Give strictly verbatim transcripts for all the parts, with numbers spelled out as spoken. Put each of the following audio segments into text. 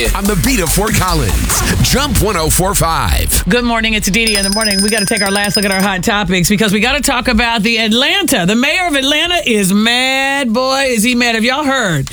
On the beat of Fort Collins, Jump one oh four point five. Good morning. It's Dee Dee in the morning. We got to take our last look at our hot topics because we got to talk about the Atlanta. The mayor of Atlanta is mad. Boy, is he mad. Have y'all heard?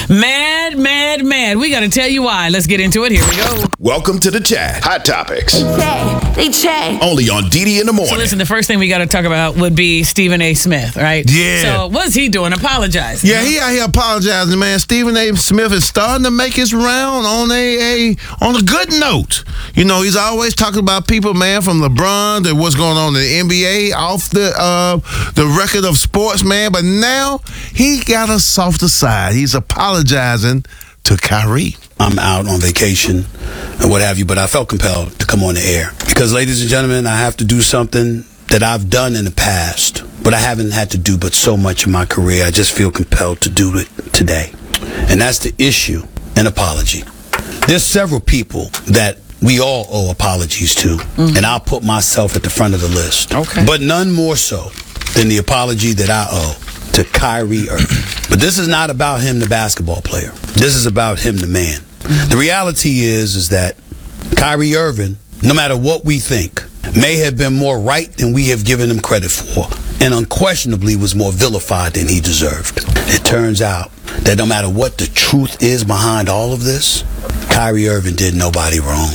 Mad, mad, mad. We got to tell you why. Let's get into it. Here we go. Welcome to the chat. Hot topics. They chat. Only on Dee Dee in the morning. So listen, the first thing we got to talk about would be Stephen A. Smith, right? Yeah. So what's he doing? Apologizing. Yeah, he out here apologizing, man. Stephen A. Smith is starting to make his round on a, a on a good note. You know, he's always talking about people, man, from LeBron to what's going on in the N B A, off the uh, the record of sports, man. But now he got a softer side. He's apologizing to Kyrie. I'm out on vacation and what have you, but I felt compelled to come on the air because, ladies and gentlemen, I have to do something that I've done in the past, but I haven't had to do but so much in my career. I just feel compelled to do it today. And that's the issue, an apology. There's several people that we all owe apologies to, mm-hmm. and I'll put myself at the front of the list. Okay. But none more so than the apology that I owe to Kyrie Irving. But this is not about him, the basketball player. This is about him, the man. Mm-hmm. The reality is, is that Kyrie Irving, no matter what we think, may have been more right than we have given him credit for, and unquestionably was more vilified than he deserved. It turns out that no matter what the truth is behind all of this, Kyrie Irving did nobody wrong.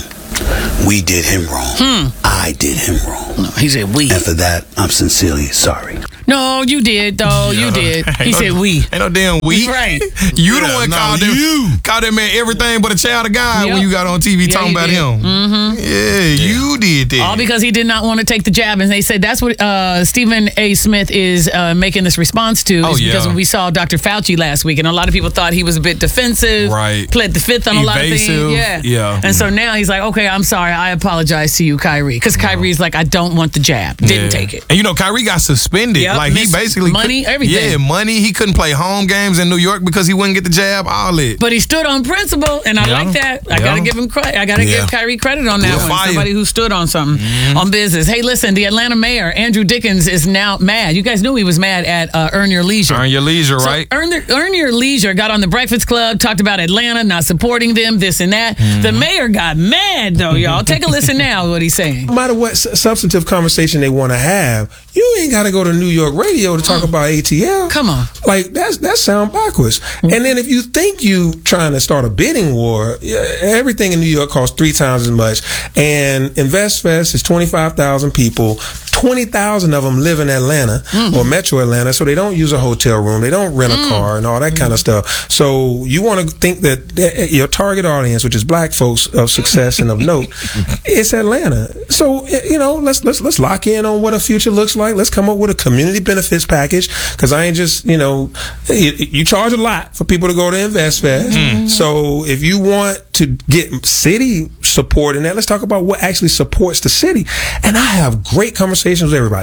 We did him wrong. Hmm. I did him wrong. No, he said we. And for that, I'm sincerely sorry. No, you did, though. You did. He said we. Ain't no damn we. Right. You Yeah, the one no, called you. him, called that man everything but a child of God Yep. when you got on T V Yeah, talking he about did. him. Mm-hmm. Yeah, you did that. All because he did not want to take the jab. And they said that's what uh, Stephen A. Smith is uh, making this response to. Oh, is because yeah. when we saw Doctor Fauci last week, and a lot of people thought he was a bit defensive. Right. Pled the fifth on a lot of Evasive. things. Yeah. Yeah. And so now he's like, okay, I'm sorry. I apologize to you, Kyrie. Because Kyrie's like, I don't want the jab. Didn't Yeah. take it. And you know, Kyrie got suspended. Yep, like he missed basically money, could- everything. Yeah, money. He couldn't play home games in New York because he wouldn't get the jab. All it. But he stood on principle, and I Yeah. like that. I Yeah. gotta give him credit. I gotta Yeah. give Kyrie credit on that Good one. fire. Somebody who stood on something, Mm-hmm. on business. Hey, listen, the Atlanta mayor Andrew Dickens is now mad. You guys knew he was mad at uh, Earn Your Leisure. Earn your leisure, So right? Earn, the, Earn Your Leisure got on the Breakfast Club, talked about Atlanta not supporting them, this and that. Mm-hmm. The mayor got mad though, y'all. Take a listen now to what he's saying. No matter what s- substantive conversation they want to have, you ain't got to go to New York radio to talk about A T L. Come on. Like, that's that sound backwards. And then if you think you trying to start a bidding war, yeah, everything in New York costs three times as much. And InvestFest is twenty-five thousand people. twenty thousand of them live in Atlanta or Metro Atlanta, so they don't use a hotel room. They don't rent a car and all that kind of stuff. So you want to think that that your target audience, which is black folks of success and of note, it's Atlanta. So, you know, let's let's let's lock in on what a future looks like. Let's come up with a community benefits package, because I ain't just, you know, you, you charge a lot for people to go to InvestFest. So if you want to get city support in that, let's talk about what actually supports the city. And I have great conversations with everybody.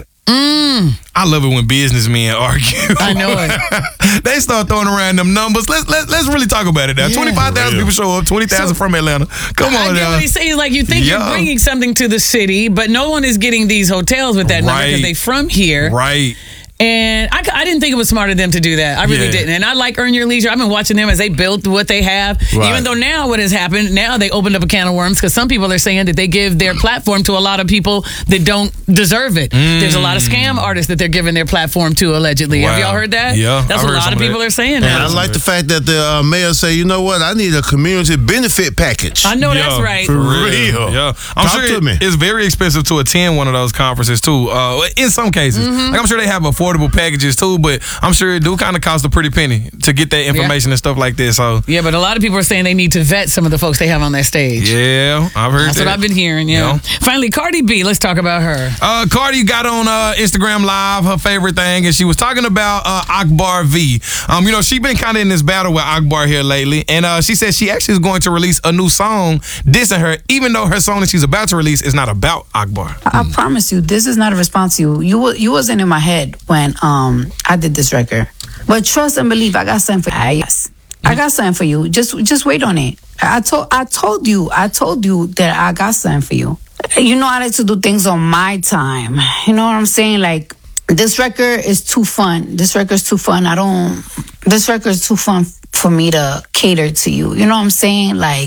I love it when businessmen argue. I know it. They start throwing around them numbers. Let's let's let's really talk about it now. Yeah. Twenty-five thousand Real. people show up. Twenty thousand from Atlanta. Come I on get now. what he's saying. Like, you think Yeah. you're bringing something to the city, but no one is getting these hotels with that number because Right. they from here. Right. And I, I didn't think it was smart of them to do that. I really Yeah. didn't. And I like Earn Your Leisure. I've been watching them as they built what they have. Right. Even though now what has happened, now they opened up a can of worms because some people are saying that they give their platform to a lot of people that don't deserve it. Mm. There's a lot of scam artists that they're giving their platform to, allegedly. Have Wow. y'all heard that? Yeah, That's I've what a heard lot some of of people that. are saying And I now. like the fact that the uh, mayor say, you know what, I need a community benefit package. I know that's Yeah, right. For real. Yeah, I'm Talk sure to it- me. it's very expensive to attend one of those conferences too. Uh, in some cases, Mm-hmm. like I'm sure they have affordable packages too, but I'm sure it do kind of cost a pretty penny to get that information and stuff like this. So Yeah, but a lot of people are saying they need to vet some of the folks they have on their stage. yeah, I've heard That's that. what I've been hearing, yeah. Yeah. Finally, Cardi B, let's talk about her. Uh, Cardi got on uh, Instagram Live, her favorite thing, and she was talking about uh, Akbar V. Um, you know, she been kind of in this battle with Akbar here lately, and uh, she said she actually is going to release a new song dissing her, even though her song that she's about to release is not about Akbar. I promise you, this is not a response to you. You wa- you wasn't in my head when um I did this record. But trust and believe, I got something for you. Yes, I got something for you. Just just wait on it. I told I told you I told you that I got something for you. You know, I like to do things on my time. You know what I'm saying? Like, this record is too fun. This record is too fun. I don't. This record is too fun for me to cater to you. You know what I'm saying? Like,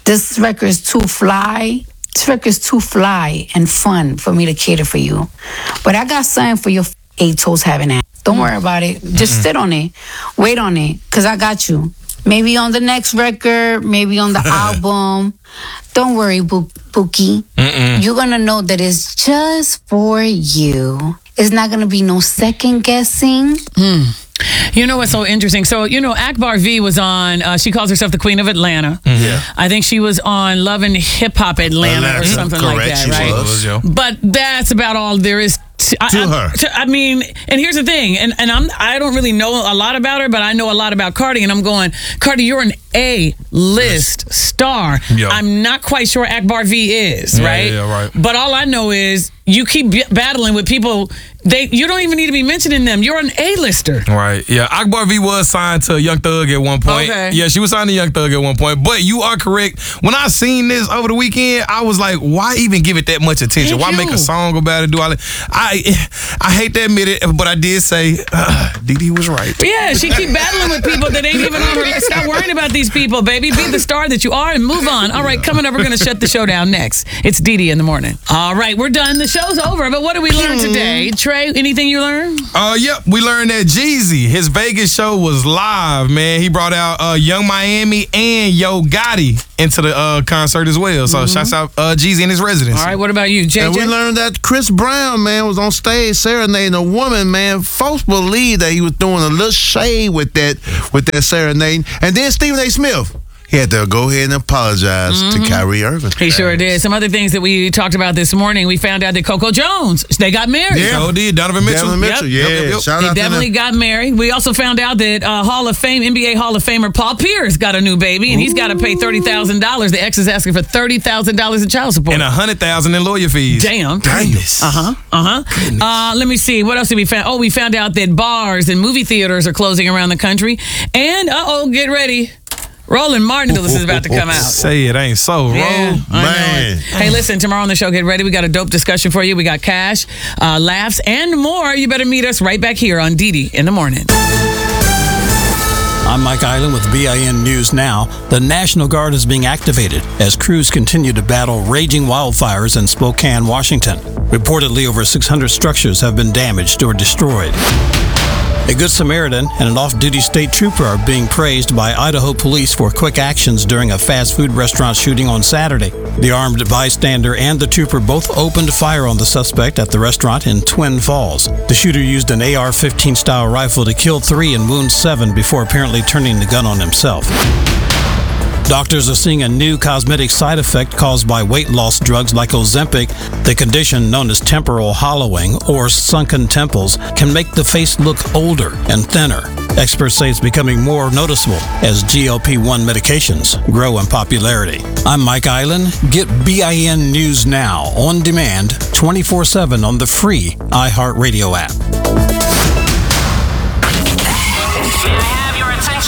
this record is too fly. This record is too fly and fun for me to cater for you. But I got something for your eight toes having ass. Don't worry about it. Just mm-hmm. sit on it. Wait on it. Because I got you. Maybe on the next record. Maybe on the album. Don't worry, Pookie. You're going to know that it's just for you. It's not going to be no second guessing. Mm. You know what's so interesting? So, you know, Akbar V was on, uh, she calls herself the Queen of Atlanta. Mm-hmm. Yeah. I think she was on Love and Hip Hop Atlanta, Atlanta or something correct, like that, she right? was. But that's about all there is to, I, to I, her. To, I mean, and here's the thing, and, and I'm, I don't really know a lot about her, but I know a lot about Cardi, and I'm going, Cardi, you're an A-list yes. star. Yo. I'm not quite sure Akbar V is, yeah, right? Yeah, yeah, right. But all I know is you keep b- battling with people. They you don't even need to be mentioning them. You're an A-lister. Right. Yeah. Akbar V was signed to Young Thug at one point. Okay. Yeah, she was signed to Young Thug at one point. But you are correct. When I seen this over the weekend, I was like, why even give it that much attention? Thank why you. make a song about it? Do I? I I hate to admit it, but I did say uh, Didi was right. Yeah, she keep battling with people that ain't even on her list. Stop worrying about these people, baby. Be the star that you are and move on. All right, coming up, we're going to shut the show down next. It's Didi in the morning. All right, we're done. The show's over. But what did we learn today? Trey, anything you learned? Uh, yep, we learned that Jeezy, his Vegas show was live, man. He brought out uh, Young Miami and Yo Gotti into the uh, concert as well. So mm-hmm. shouts out uh, Jeezy and his residence. All right, what about you, J J? And we learned that Chris Brown, man, was on stage serenading a woman, man. Folks believe that he was throwing a little shade with that, with that serenade. And then Stephen A. Smith, he had to go ahead and apologize mm-hmm. to Kyrie Irving. He sure did. Some other things that we talked about this morning. We found out that Coco Jones, they got married. Yeah, oh, did Donovan Mitchell. Donovan Mitchell, yep. yeah. Yep, yep, yep. Shout they out definitely to got married. We also found out that uh, Hall of Fame, N B A Hall of Famer Paul Pierce got a new baby, and Ooh. he's got to pay thirty thousand dollars. The ex is asking for thirty thousand dollars in child support. And one hundred thousand dollars in lawyer fees. Damn. Goodness. Uh-huh. Uh-huh. Goodness. Uh, let me see. What else did we find? Oh, we found out that bars and movie theaters are closing around the country. And, uh-oh, get ready. Roland Martin is about to come out. Say it ain't so, yeah, Roll. Man. Hey, listen, tomorrow on the show, get ready. We got a dope discussion for you. We got cash, uh, laughs, and more. You better meet us right back here on Didi in the morning. I'm Mike Island with B I N News Now. The National Guard is being activated as crews continue to battle raging wildfires in Spokane, Washington. Reportedly, over six hundred structures have been damaged or destroyed. A Good Samaritan and an off-duty state trooper are being praised by Idaho police for quick actions during a fast food restaurant shooting on Saturday. The armed bystander and the trooper both opened fire on the suspect at the restaurant in Twin Falls. The shooter used an A R fifteen style rifle to kill three and wound seven before apparently turning the gun on himself. Doctors are seeing a new cosmetic side effect caused by weight loss drugs like Ozempic. The condition, known as temporal hollowing or sunken temples, can make the face look older and thinner. Experts say it's becoming more noticeable as G L P one medications grow in popularity. I'm Mike Island. Get B I N News Now on demand twenty-four seven on the free iHeartRadio app.